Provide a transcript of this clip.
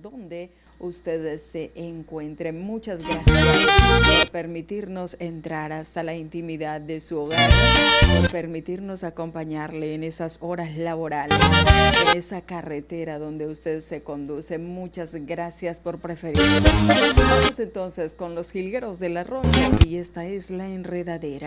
donde usted se encuentre. Muchas gracias por permitirnos entrar hasta la intimidad de su hogar, por permitirnos acompañarle en esas horas laborales, en esa carretera donde usted se conduce. Muchas gracias por preferirnos. Vamos entonces con los jilgueros de la Roya y esta es La Enredadera.